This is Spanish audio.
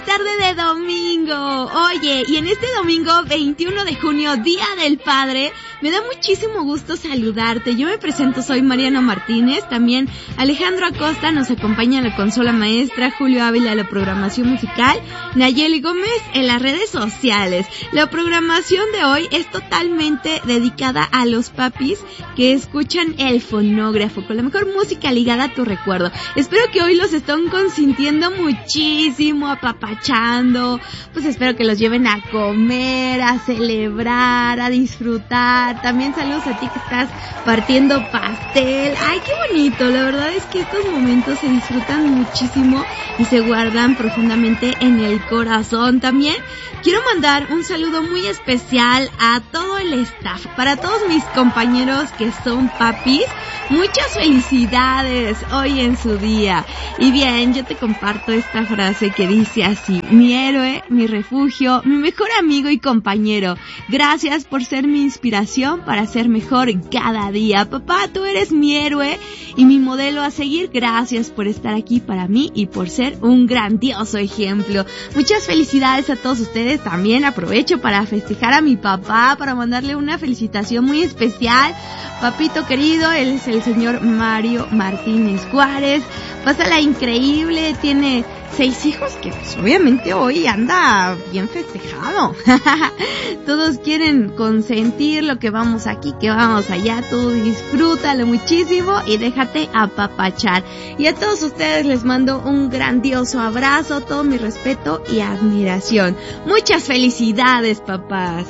Tarde de domingo. Oye, y en este domingo 21 de junio, Día del Padre, me da muchísimo gusto saludarte. Yo me presento, soy Mariana Martínez. También Alejandro Acosta nos acompaña en la consola maestra, Julio Ávila en la programación musical, Nayeli Gómez en las redes sociales. La programación de hoy es totalmente dedicada a los papis que escuchan el fonógrafo, con la mejor música ligada a tu recuerdo. Espero que hoy los estén consintiendo muchísimo, apapachando. Pues espero que los lleven a comer, a celebrar, a disfrutar. También saludos a ti que estás partiendo pastel. Ay, qué bonito. La verdad es que estos momentos se disfrutan muchísimo y se guardan profundamente en el corazón. También quiero mandar un saludo muy especial a todo el staff, para todos mis compañeros que son papis. Muchas felicidades hoy en su día. Y bien, yo te comparto esta frase que dice así: mi héroe, mi refugio, mi mejor amigo y compañero. Gracias por ser mi inspiración para ser mejor cada día. Papá, tú eres mi héroe y mi modelo a seguir. Gracias por estar aquí para mí y por ser un grandioso ejemplo. Muchas felicidades a todos ustedes. También aprovecho para festejar a mi papá, para mandarle una felicitación muy especial. Papito querido, él es el señor Mario Martínez Juárez. Pásala increíble, tiene 6 hijos, que pues obviamente hoy anda bien festejado. Todos quieren consentir lo que vamos aquí, que vamos allá. Tú disfrútalo muchísimo y déjate apapachar. Y a todos ustedes les mando un grandioso abrazo, todo mi respeto y admiración. Muchas felicidades, papás.